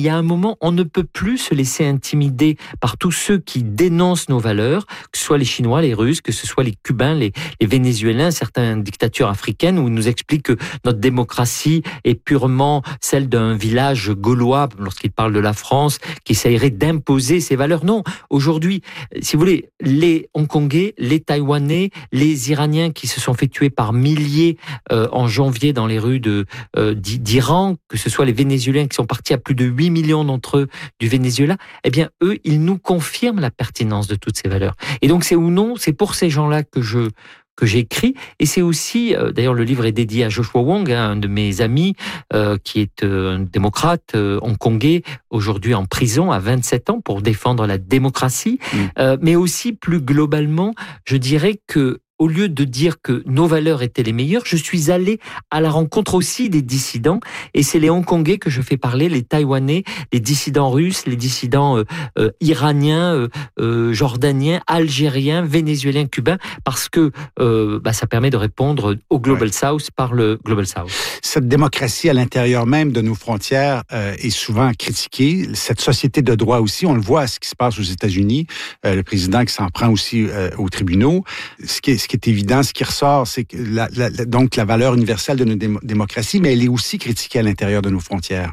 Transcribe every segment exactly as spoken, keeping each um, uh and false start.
y a un moment, on ne peut plus se laisser intimider par tous ceux qui dénoncent nos valeurs, que ce soit les Chinois, les Russes, que ce soit les Cubains, les, les Vénézuéliens, certaines dictatures africaines, où ils nous expliquent que notre démocratie est purement celle d'un village gaulois, lorsqu'ils parlent de la France, qui essayerait d'imposer ses valeurs. Non, aujourd'hui, si vous voulez, les Hongkongais, les Taïwanais, les Iraniens qui se sont fait tuer par milliers euh, en janvier dans les rues de, euh, d'Iran, que ce soit les Vénézuéliens qui sont partis à plus de huit millions d'entre eux du Venezuela, eh bien, eux, ils nous confirment la pertinence de toutes ces valeurs. Et donc, c'est ou non, c'est pour ces gens-là que je que j'ai écrit, et c'est aussi, euh, d'ailleurs le livre est dédié à Joshua Wong, hein, un de mes amis, euh, qui est euh, un démocrate euh, hongkongais, aujourd'hui en prison à vingt-sept ans pour défendre la démocratie, mmh. euh, mais aussi plus globalement, je dirais que au lieu de dire que nos valeurs étaient les meilleures, je suis allé à la rencontre aussi des dissidents, et c'est les Hongkongais que je fais parler, les Taïwanais, les dissidents russes, les dissidents euh, euh, iraniens, euh, euh, jordaniens, algériens, vénézuéliens, cubains, parce que euh, bah, ça permet de répondre au Global ouais. South par le Global South. Cette démocratie à l'intérieur même de nos frontières euh, est souvent critiquée. Cette société de droit aussi, on le voit à ce qui se passe aux États-Unis, euh, le président qui s'en prend aussi euh, aux tribunaux. Ce qui est, ce qui est évident, ce qui ressort, c'est que la, la, donc la valeur universelle de nos dé- démocraties, mais elle est aussi critiquée à l'intérieur de nos frontières.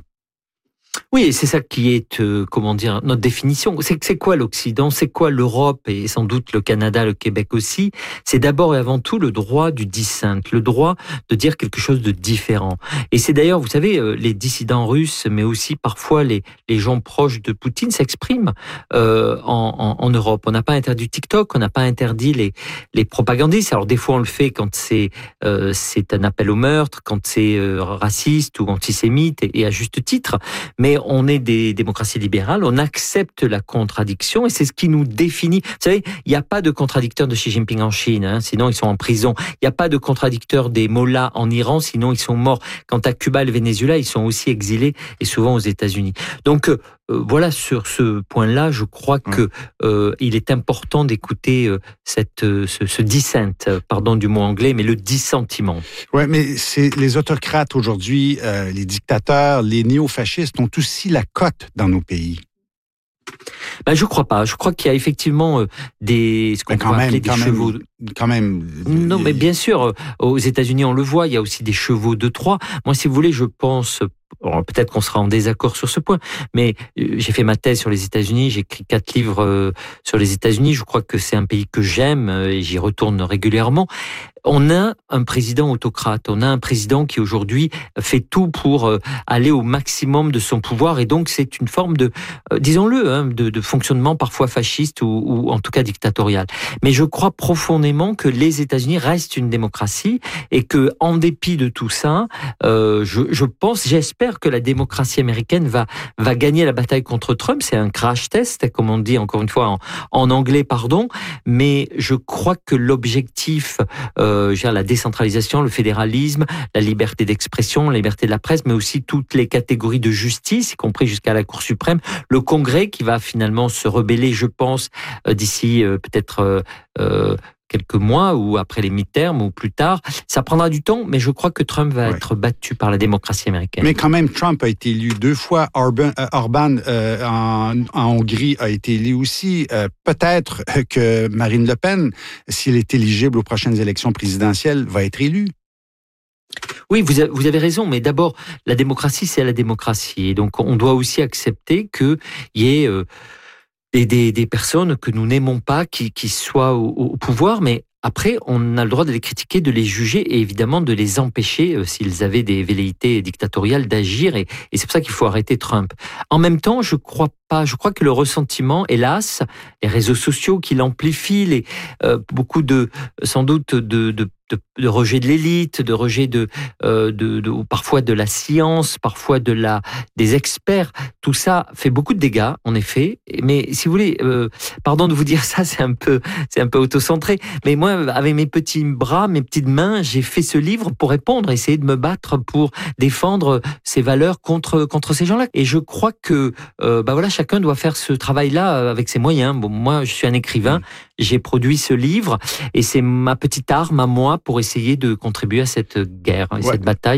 Oui, et c'est ça qui est, euh, comment dire, notre définition. C'est, c'est quoi l'Occident? C'est quoi l'Europe? Et sans doute le Canada, le Québec aussi. C'est d'abord et avant tout le droit du dissent, le droit de dire quelque chose de différent. Et c'est d'ailleurs, vous savez, euh, les dissidents russes, mais aussi parfois les, les gens proches de Poutine s'expriment euh, en, en, en Europe. On n'a pas interdit TikTok, on n'a pas interdit les, les propagandistes. Alors des fois on le fait quand c'est, euh, c'est un appel au meurtre, quand c'est euh, raciste ou antisémite, et, et à juste titre. Mais on est des démocraties libérales, on accepte la contradiction, et c'est ce qui nous définit. Vous savez, il n'y a pas de contradicteur de Xi Jinping en Chine, hein, sinon ils sont en prison. Il n'y a pas de contradicteur des mollahs en Iran, sinon ils sont morts. Quant à Cuba et le Venezuela, ils sont aussi exilés, et souvent aux États-Unis. Donc euh, voilà, sur ce point-là, je crois que euh, il est important d'écouter euh, cette, euh, ce, ce dissent, pardon du mot anglais, mais le dissentiment. Ouais, mais c'est les autocrates aujourd'hui, euh, les dictateurs, les néo-fascistes ont aussi la cote dans nos pays. Ben, je crois pas. Je crois qu'il y a effectivement euh, des ce qu'on peut appeler des chevaux. Même, quand même. Non, mais bien sûr, aux États-Unis on le voit. Il y a aussi des chevaux de Troie. Moi, si vous voulez, je pense. Alors, peut-être qu'on sera en désaccord sur ce point, mais j'ai fait ma thèse sur les États-Unis, j'ai écrit quatre livres sur les États-Unis. Je crois que c'est un pays que j'aime et j'y retourne régulièrement. On a un président autocrate, on a un président qui aujourd'hui fait tout pour aller au maximum de son pouvoir, et donc c'est une forme de, disons-le, hein, de, de fonctionnement parfois fasciste ou, ou en tout cas dictatorial. Mais je crois profondément que les États-Unis restent une démocratie, et que, en dépit de tout ça, euh, je, je pense, j'espère que la démocratie américaine va va gagner la bataille contre Trump. C'est un crash test, comme on dit encore une fois en, en anglais, pardon. Mais je crois que l'objectif euh, Euh, la décentralisation, le fédéralisme, la liberté d'expression, la liberté de la presse, mais aussi toutes les catégories de justice, y compris jusqu'à la Cour suprême, le Congrès qui va finalement se rebeller, je pense, euh, d'ici euh, peut-être euh, euh, quelques mois ou après les mi-termes ou plus tard. Ça prendra du temps, mais je crois que Trump va ouais. être battu par la démocratie américaine. Mais quand même, Trump a été élu deux fois. Orban, euh, Orban euh, en, en Hongrie a été élu aussi. Euh, peut-être que Marine Le Pen, s'il est éligible aux prochaines élections présidentielles, va être élue. Oui, vous avez, vous avez raison, mais d'abord, la démocratie, c'est la démocratie. Et donc, on doit aussi accepter qu'il y ait... Euh, Des, des, des personnes que nous n'aimons pas, qui, qui soient au, au pouvoir, mais après, on a le droit de les critiquer, de les juger et évidemment de les empêcher, euh, s'ils avaient des velléités dictatoriales, d'agir. Et, et c'est pour ça qu'il faut arrêter Trump. En même temps, je crois pas. Je crois que le ressentiment, hélas, les réseaux sociaux qui l'amplifient, les, euh, beaucoup de, sans doute, de, de De, de rejet de l'élite, de rejet de, euh, de, de, parfois de la science, parfois de la, des experts. Tout ça fait beaucoup de dégâts, en effet. Mais si vous voulez, euh, pardon de vous dire ça, c'est un peu, c'est un peu autocentré. Mais moi, avec mes petits bras, mes petites mains, j'ai fait ce livre pour répondre, essayer de me battre pour défendre ces valeurs contre contre ces gens-là. Et je crois que, euh, bah voilà, chacun doit faire ce travail-là avec ses moyens. Bon, moi, je suis un écrivain. Mmh. J'ai produit ce livre et c'est ma petite arme à moi pour essayer de contribuer à cette guerre, à ouais. cette bataille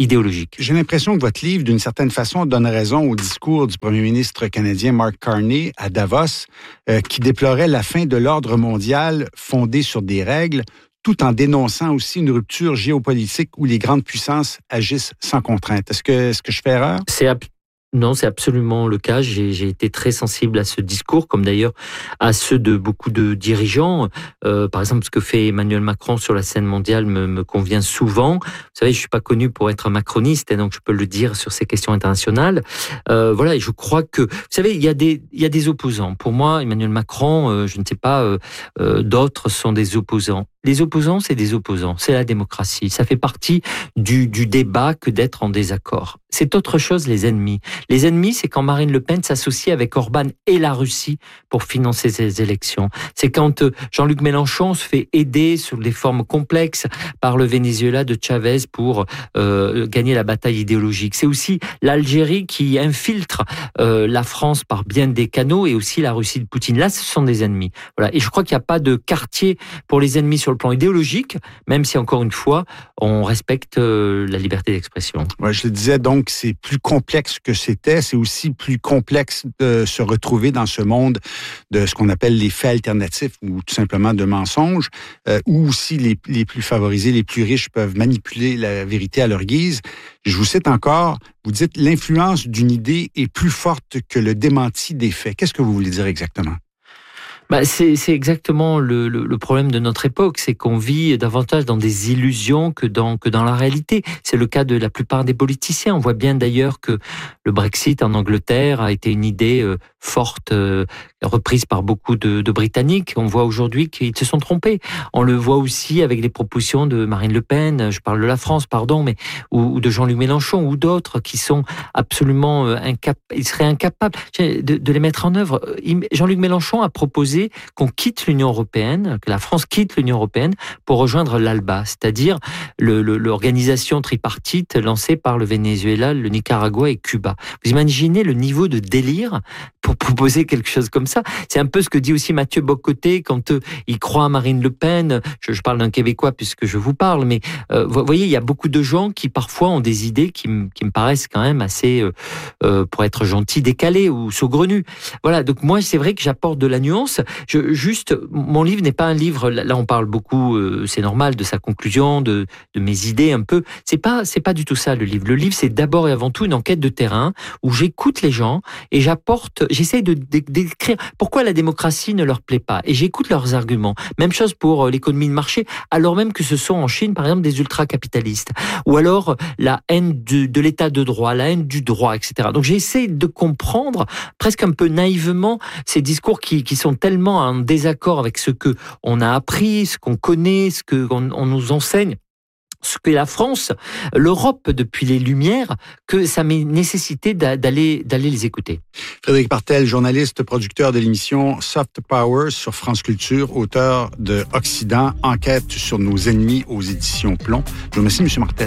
idéologique. J'ai l'impression que votre livre, d'une certaine façon, donne raison au discours du premier ministre canadien Mark Carney à Davos, euh, qui déplorait la fin de l'ordre mondial fondé sur des règles, tout en dénonçant aussi une rupture géopolitique où les grandes puissances agissent sans contrainte. Est-ce que, est-ce que je fais erreur? C'est ab- Non, c'est absolument le cas. J'ai, j'ai été très sensible à ce discours, comme d'ailleurs à ceux de beaucoup de dirigeants. Euh, par exemple, ce que fait Emmanuel Macron sur la scène mondiale me, me convient souvent. Vous savez, je suis pas connu pour être un macroniste, et donc je peux le dire sur ces questions internationales. Euh, voilà, et je crois que, vous savez, il y a des, il y a des opposants. Pour moi, Emmanuel Macron, euh, je ne sais pas, euh, euh, d'autres sont des opposants. Les opposants, c'est des opposants. C'est la démocratie. Ça fait partie du, du débat que d'être en désaccord. C'est autre chose, les ennemis. Les ennemis, c'est quand Marine Le Pen s'associe avec Orban et la Russie pour financer ces élections. C'est quand Jean-Luc Mélenchon se fait aider sous des formes complexes par le Venezuela de Chavez pour euh, gagner la bataille idéologique. C'est aussi l'Algérie qui infiltre euh, la France par bien des canaux et aussi la Russie de Poutine. Là, ce sont des ennemis. Voilà. Et je crois qu'il n'y a pas de quartier pour les ennemis sur le plan idéologique, même si, encore une fois, on respecte euh, la liberté d'expression. Ouais, je le disais, donc, c'est plus complexe que c'était. C'est aussi plus complexe de se retrouver dans ce monde de ce qu'on appelle les faits alternatifs ou tout simplement de mensonges, euh, où aussi les, les plus favorisés, les plus riches peuvent manipuler la vérité à leur guise. Je vous cite encore, vous dites « L'influence d'une idée est plus forte que le démenti des faits ». Qu'est-ce que vous voulez dire exactement? Bah, c'est, c'est exactement le, le, le problème de notre époque, c'est qu'on vit davantage dans des illusions que dans, que dans la réalité. C'est le cas de la plupart des politiciens. On voit bien d'ailleurs que le Brexit en Angleterre a été une idée euh, forte, euh, reprise par beaucoup de, de Britanniques. On voit aujourd'hui qu'ils se sont trompés. On le voit aussi avec les propositions de Marine Le Pen, je parle de la France, pardon, mais ou, ou de Jean-Luc Mélenchon ou d'autres qui sont absolument euh, incapables, ils seraient incapables de, de les mettre en œuvre. Jean-Luc Mélenchon a proposé qu'on quitte l'Union européenne, que la France quitte l'Union européenne pour rejoindre l'ALBA, c'est-à-dire le, le, l'organisation tripartite lancée par le Venezuela, le Nicaragua et Cuba. Vous imaginez le niveau de délire pour proposer quelque chose comme ça? C'est un peu ce que dit aussi Mathieu Bock-Côté quand euh, il croit à Marine Le Pen. Je, je parle d'un Québécois puisque je vous parle, mais euh, vous voyez, il y a beaucoup de gens qui parfois ont des idées qui, m- qui me paraissent quand même assez, euh, euh, pour être gentil, décalées ou saugrenues. Voilà, donc moi c'est vrai que j'apporte de la nuance. Je, juste, mon livre n'est pas un livre. Là, on parle beaucoup, euh, c'est normal, de sa conclusion, de, de mes idées un peu. C'est pas, c'est pas du tout ça le livre. Le livre, c'est d'abord et avant tout une enquête de terrain où j'écoute les gens et j'apporte, j'essaie de, de d'écrire pourquoi la démocratie ne leur plaît pas et j'écoute leurs arguments. Même chose pour l'économie de marché, alors même que ce sont en Chine, par exemple, des ultra-capitalistes, ou alors la haine de, de l'état de droit, la haine du droit, et cetera. Donc j'essaie de comprendre presque un peu naïvement ces discours qui, qui sont tellement en désaccord avec ce que on a appris, ce qu'on connaît, ce que on, on nous enseigne, ce qu'est la France, l'Europe depuis les Lumières, que ça m'est nécessité d'aller, d'aller les écouter. Frédéric Martel, journaliste, producteur de l'émission Soft Power sur France Culture, auteur de Occident, enquête sur nos ennemis aux éditions Plomb. Je vous remercie, M. Martel.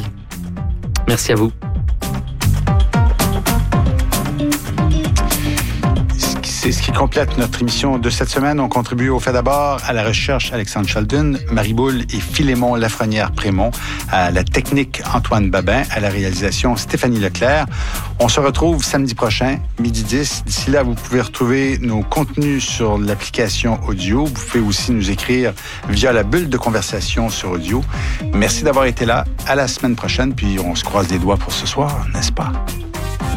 Merci à vous. C'est ce qui complète notre émission de cette semaine. On contribue au fait d'abord à la recherche Alexandre Chalden, Marie Boule et Philémon Lafrenière-Prémont, à la technique Antoine Babin, à la réalisation Stéphanie Leclerc. On se retrouve samedi prochain, midi dix. D'ici là, vous pouvez retrouver nos contenus sur l'application audio. Vous pouvez aussi nous écrire via la bulle de conversation sur audio. Merci d'avoir été là. À la semaine prochaine, puis on se croise les doigts pour ce soir, n'est-ce pas?